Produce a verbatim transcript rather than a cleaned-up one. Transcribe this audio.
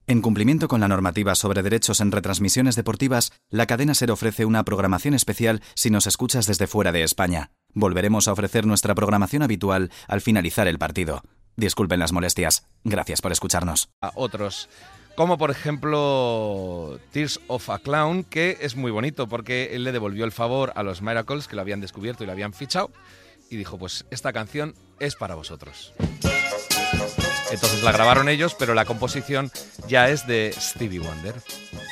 En cumplimiento con la normativa sobre derechos en retransmisiones deportivas, la cadena SER ofrece una programación especial si nos escuchas desde fuera de España. Volveremos a ofrecer nuestra programación habitual al finalizar el partido. Disculpen las molestias. Gracias por escucharnos. A otros, como por ejemplo Tears of a Clown, que es muy bonito porque él le devolvió el favor a los Miracles, que lo habían descubierto y lo habían fichado, y dijo, pues esta canción es para vosotros. Entonces la grabaron ellos, pero la composición ya es de Stevie Wonder.